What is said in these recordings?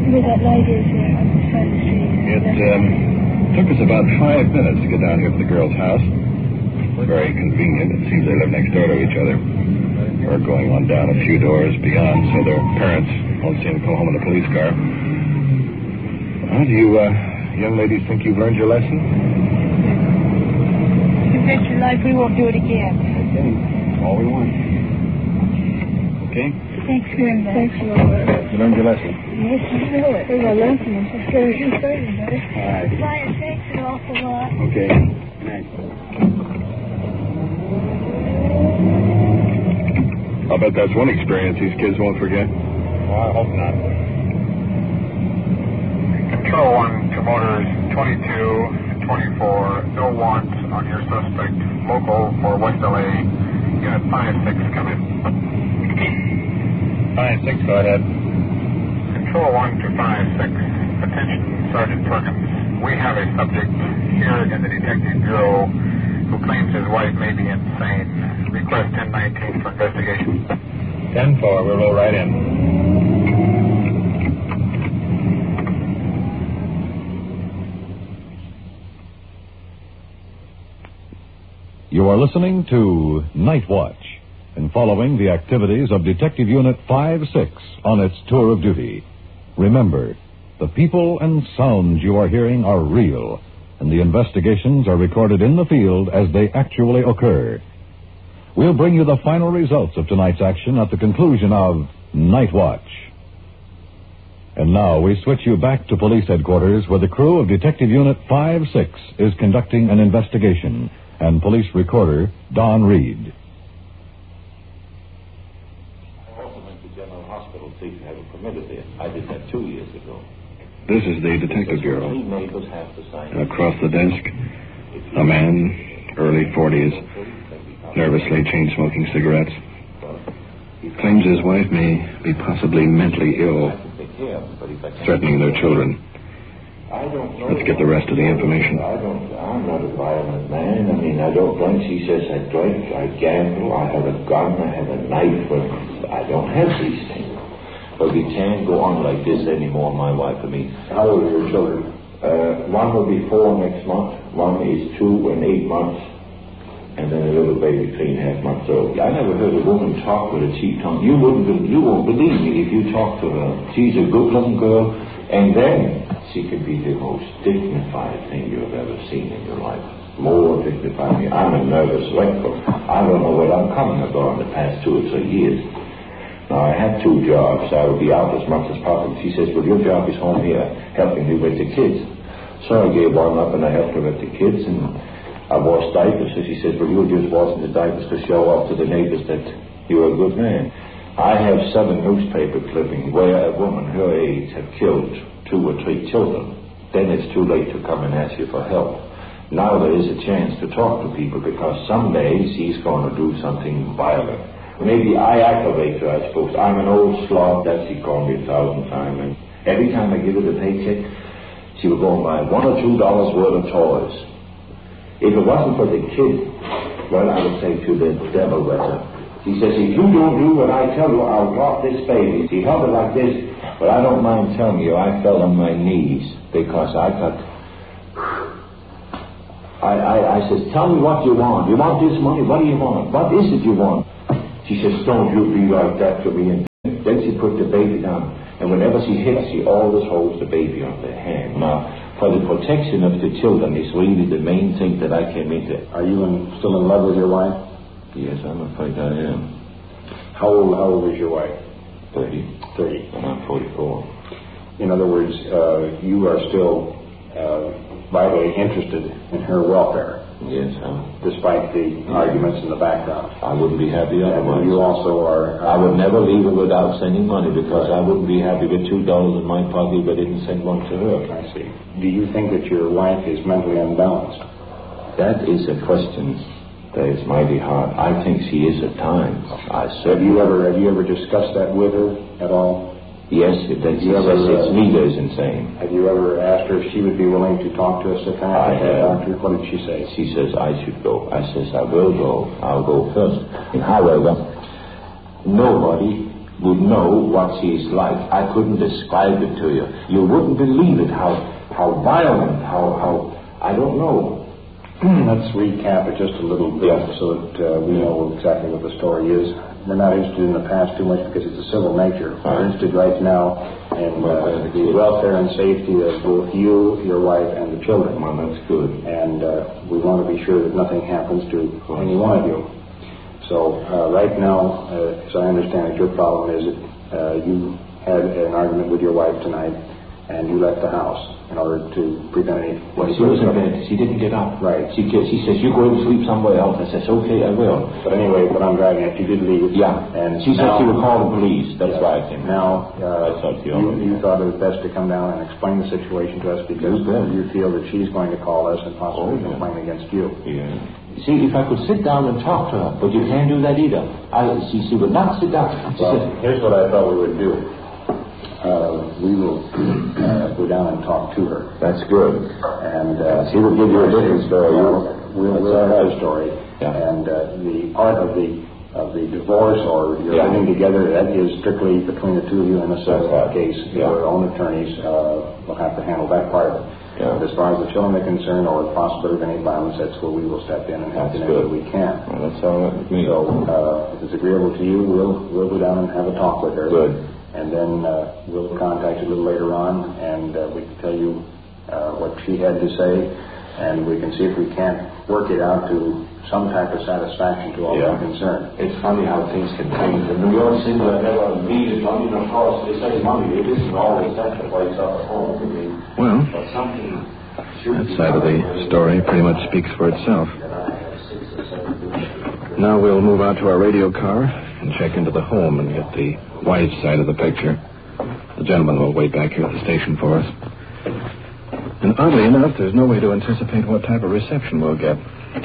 Where that light is there, I'm just trying to see. It took us about 5 minutes to get down here to the girl's house. Very convenient. It seems they live next door to each other. We're going on down a few doors beyond, so their parents won't see them come home in the police car. Well, do you young ladies think you've learned your lesson? You bet your life we won't do it again. Okay. That's all we want. Okay? Thanks very much. Thanks, Lord. You learned your lesson? Yes, I know it. There's a lesson. I'm so scared you say it, buddy. All right. Brian, thanks an awful lot. Okay. Good night. I'll bet that's one experience these kids won't forget. Well, I hope not. Control 1 to motors 22 and 24. No want on your suspect. Local for West LA. Unit 5-6, come in. 5-6, go ahead. Control 1 to 5-6. Attention, Sergeant Perkins. We have a subject here in the Detective Bureau who claims his wife may be insane. Request 1019 for investigation. 10-4, we'll roll right in. You are listening to Night Watch and following the activities of Detective Unit 5-6 on its tour of duty. Remember, the people and sounds you are hearing are real, and the investigations are recorded in the field as they actually occur. We'll bring you the final results of tonight's action at the conclusion of Night Watch. And now we switch you back to police headquarters where the crew of Detective Unit 5-6 is conducting an investigation, and police recorder Don Reed. I also went to General Hospital to have it permitted there. I did that 2 years ago. This is the Detective Bureau. Three neighbors have to sign. Across the desk, a man, early 40s, nervously chain-smoking cigarettes. Claims his wife may be possibly mentally ill, threatening their children. Let's get the rest of the information. I'm not a violent man. I mean, I don't drink. She says I drink, I gamble, I have a gun, I have a knife. I don't have these things. But we can't go on like this anymore, my wife and me. How old are your children? One will be 4 next month. One is 2 and 8 months. And then a little baby 3.5 months old. I never heard a woman talk with a cheap tongue. You won't believe me if you talk to her. She's a good-looking girl, and then she could be the most dignified thing you've ever seen in your life. More dignified. I'm a nervous wreck. I don't know what I'm coming about in the past 2 or 3 years. Now, I had 2 jobs. I would be out as much as possible. She says, well, your job is home here, helping me with the kids. So I gave one up, and I helped her with the kids, and I washed diapers. So she says, well, you were just washing the diapers to show off to the neighbors that you're a good man. I have 7 newspaper clippings where a woman her age had killed 2 or 3 children. Then it's too late to come and ask you for help. Now there is a chance to talk to people because someday she's going to do something violent. Maybe I aggravate her, I suppose. I'm an old slob, that she called me 1,000 times. And every time I give her the paycheck, she would go and buy $1 or $2 worth of toys. If it wasn't for the kids, well, I would say to the devil with her. She says, if you don't do what I tell you, I'll drop this baby. She held it like this, but I don't mind telling you, I fell on my knees because I got... I says, tell me what you want. You want this money? What do you want? What is it you want? She says, don't you be like that to me. And then she put the baby down. And whenever she hits, she always holds the baby on the hand. Now, for the protection of the children is really the main thing that I came into. Are you still in love with your wife? Yes, I'm afraid I am. How old is your wife? 30. And I'm 44. In other words, you are still vitally interested in her welfare. Yes, despite the arguments in the background. I wouldn't be happy otherwise. You also are... I would never leave her without sending money because I wouldn't be happy with $2 in my pocket if I didn't send one to her. I see. Do you think that your wife is mentally unbalanced? That is a question that is mighty hard. I think she is at times. Have you ever discussed that with her at all? Yes, she says it's me that is insane. Have you ever asked her if she would be willing to talk to us at I have. What did she say? She says I should go. I says I will go. I'll go first. And however, nobody would know what she's like. I couldn't describe it to you. You wouldn't believe it, how violent, how I don't know. Let's recap it just a little bit so that we know exactly what the story is. We're not interested in the past too much because it's a civil nature. We're interested right now in the welfare and safety of both you, your wife, and the children. Well, that's good. And we want to be sure that nothing happens to any one of you. So right now, as I understand it, your problem is that you had an argument with your wife tonight and you left the house in order to prevent any... Well, she was in bed. She didn't get up. Right. She says, you go and sleep somewhere else. I says, okay, I will. But anyway, what I'm driving at, you did leave. Yeah. And she said she would call the police. That's why I came. Now, I thought you thought it was best to come down and explain the situation to us because you feel that she's going to call us and possibly complain against you. Yeah. See, if I could sit down and talk to her, but you can't do that either. She would not sit down. Here's what I thought we would do. We will go down and talk to her. That's good. And she will give you a different story. We'll have a story. Yeah. And the part of the divorce or your living together, that is strictly between the two of you in a civil case. Your own attorneys will have to handle that part of it. Yeah. But as far as the children are concerned or the possibility of any violence, that's where we will step in and help in any way we can. Well, that's all right with me. So if it's agreeable to you, we'll go down and have a talk with her. Good. And then we'll contact you a little later on, and we can tell you what she had to say, and we can see if we can't work it out to some type of satisfaction to all concerned. It's funny how things can change. The New York City, I never needed money, and of course, they say money. It isn't always that the place up at home. Well, but something that side of the story pretty much speaks for itself. Now we'll move out to our radio car and check into the home and get the wife's side of the picture. The gentleman will wait back here at the station for us. And oddly enough, there's no way to anticipate what type of reception we'll get.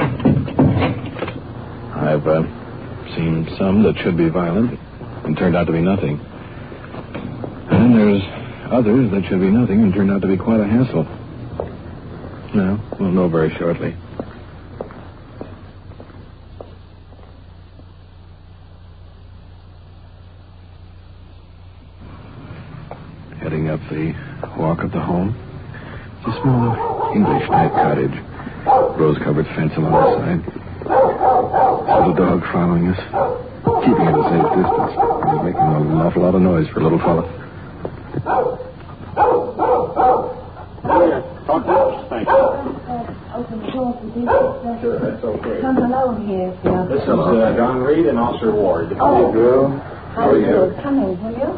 I've seen some that should be violent and turned out to be nothing. And there's others that should be nothing and turned out to be quite a hassle. Well, we'll know very shortly. Heading up the walk of the home. It's a small English-type cottage. Rose-covered fence along the side. Little dog following us. Keeping at a safe distance. He's making an awful lot of noise for a little fella. Thank you. Open the door for this. Sure, that's okay. Come alone here. This is Don Reed and Officer Ward. Oh, girl. How are you? Come in, will you?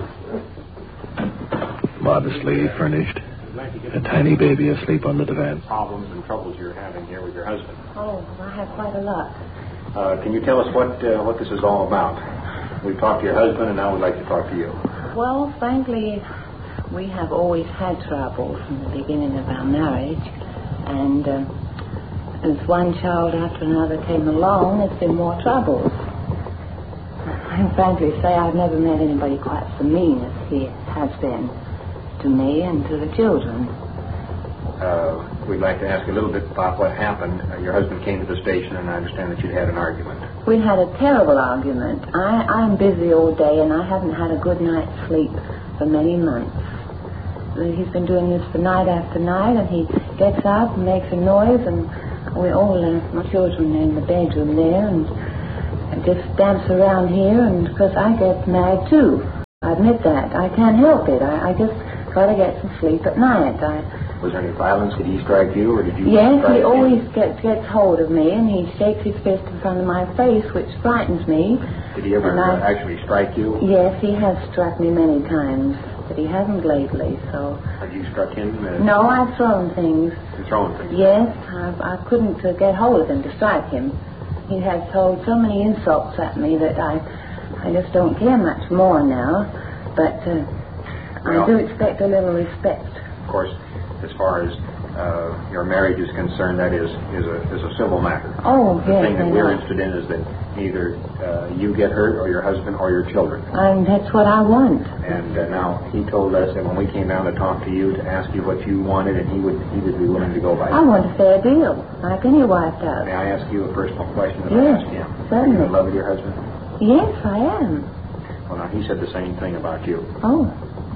Modestly furnished. A tiny baby asleep on the divan. Problems and troubles you're having here with your husband. Oh, I have quite a lot. Can you tell us what this is all about? We've talked to your husband, and now we'd like to talk to you. Well, frankly, we have always had trouble from the beginning of our marriage. And as one child after another came along, there's been more troubles. I can frankly say I've never met anybody quite so mean as he has been to me and to the children. We'd like to ask you a little bit about what happened. Your husband came to the station, and I understand that you had an argument. We had a terrible argument. I'm busy all day, and I haven't had a good night's sleep for many months. He's been doing this for night after night, and he gets up and makes a noise, and we all, my children are in the bedroom there, and just dance around here, and because I get mad too. I admit that. I can't help it. I just try to get some sleep at night. Was there any violence? Did he strike you, or did you Yes, strike he him? always gets hold of me, and he shakes his fist in front of my face, which frightens me. Did he ever actually strike you? Yes, he has struck me many times, but he hasn't lately, so... Have you struck him? No, I've thrown things. You've thrown things? Yes, I couldn't get hold of him to strike him. He has told so many insults at me that I just don't care much more now, but I do expect a little respect. Of course, as far as your marriage is concerned, that is a civil matter. Oh, the yes. The thing that we're interested in is that either you get hurt or your husband or your children. And that's what I want. And now he told us that when we came down to talk to you, to ask you what you wanted, and he would be willing to go by. I want a fair deal, like any wife does. May I ask you a personal question that Yes, I asked him? certainly. Are you in love with your husband? Yes, I am. Well, now he said the same thing about you. Oh.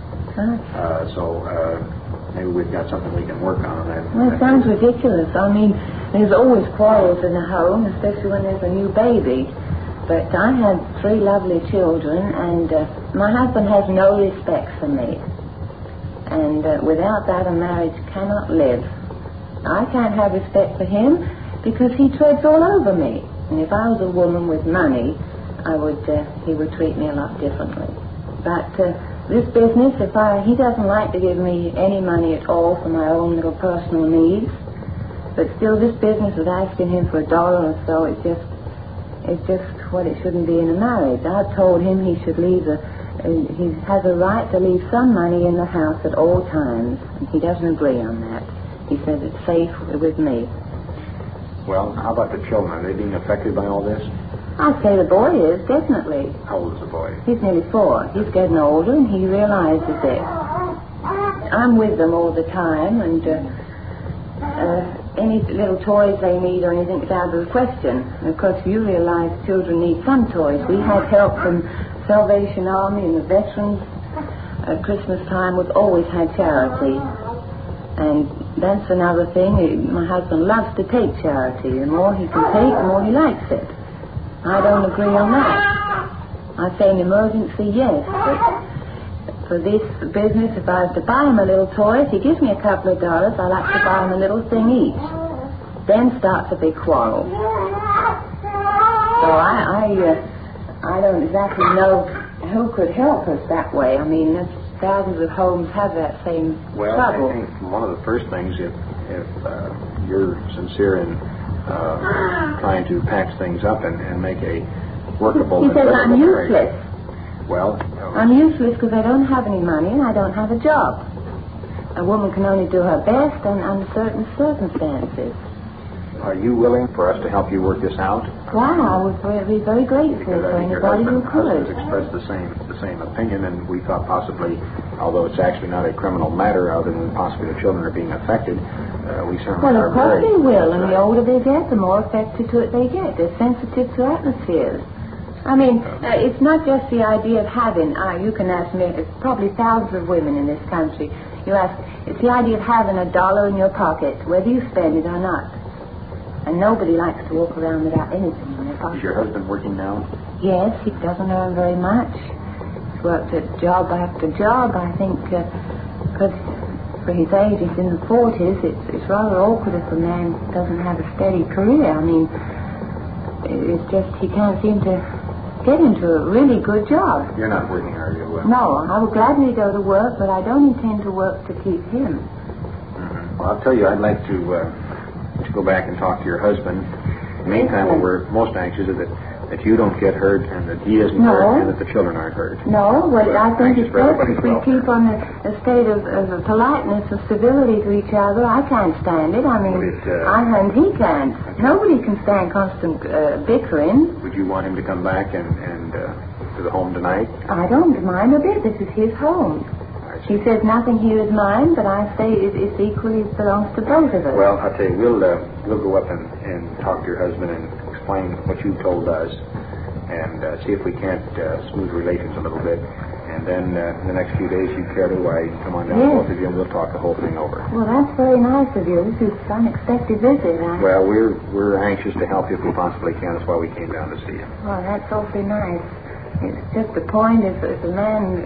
Maybe we've got something we can work on that. Well, it sounds ridiculous. I mean, there's always quarrels in the home, especially when there's a new baby. But I had 3 lovely children, and my husband has no respect for me. And without that, a marriage cannot live. I can't have respect for him because he treads all over me. And if I was a woman with money, he would treat me a lot differently. But this business, he doesn't like to give me any money at all for my own little personal needs. But still, this business of asking him for $1 or so, it's just what it shouldn't be in a marriage. I told him he should leave he has a right to leave some money in the house at all times. And he doesn't agree on that. He says it's safe with me. Well, how about the children? Are they being affected by all this? I'd say the boy is, definitely. How old is the boy? He's nearly 4. He's getting older, and he realizes it. I'm with them all the time, and any little toys they need or anything is out of the question. And of course, you realize children need some toys. We had help from Salvation Army and the veterans. At Christmas time, we've always had charity. And that's another thing. My husband loves to take charity. The more he can take, the more he likes it. I don't agree on that. I say in emergency, yes. But for this business, if I was to buy him a little toy, if he gives me a couple of dollars, I like to buy him a little thing each. Then starts a big quarrel. So I don't exactly know who could help us that way. I mean, thousands of homes have that same trouble. I think one of the first things, if you're sincere in trying to patch things up and make a workable... He says I'm useless. Well... I'm useless because I don't have any money and I don't have a job. A woman can only do her best under certain circumstances. Are you willing for us to help you work this out? Wow, I would be very grateful for anybody who could. Husband expressed the same opinion, and we thought possibly, although it's actually not a criminal matter, other than possibly the children are being affected, we certainly Well, are of course very... they will, and the older they get, the more affected to it they get. They're sensitive to atmospheres. I mean, it's not just the idea of having, you can ask me, it's probably thousands of women in this country. You ask, it's the idea of having $1 in your pocket, whether you spend it or not. And nobody likes to walk around without anything in their pocket. Is your husband working now? Yes, he doesn't earn very much. He's worked at job after job. I think, because for his age, he's in the 40s, it's rather awkward if a man doesn't have a steady career. I mean, it's just he can't seem to get into a really good job. You're not working, are you? No, I would gladly go to work, but I don't intend to work to keep him. Mm-hmm. Well, I'll tell you, I'd like to go back and talk to your husband. In the meantime, what we're most anxious is that you don't get hurt and that he isn't hurt and that the children aren't hurt. No, well, I think it's best if we keep on a state of politeness, of civility to each other. I can't stand it. I mean, and he can't. Nobody can stand constant bickering. Would you want him to come back and to the home tonight? I don't mind a bit. This is his home. He says nothing here is mine, but I say it equally belongs to both of us. Well, I'll tell you, we'll go up and talk to your husband and explain what you told us and see if we can't smooth relations a little bit. And then in the next few days, you care to, come on down, both of you, and we'll talk the whole thing over. Well, that's very nice of you. This is an unexpected visit. Well, we're anxious to help you if we possibly can. That's why we came down to see you. Well, that's awfully nice. It's just the point, if a man